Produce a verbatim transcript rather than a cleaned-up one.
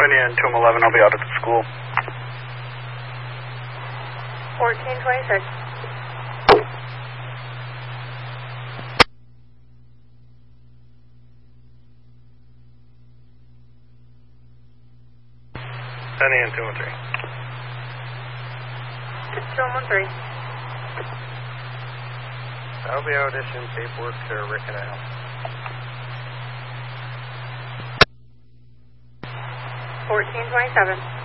Penny and two eleven, I'll be out at the school. fourteen twenty-six. Penny and two one three. two one three. I'll be auditioning paperwork to Rick and Al. fourteen twenty-seven.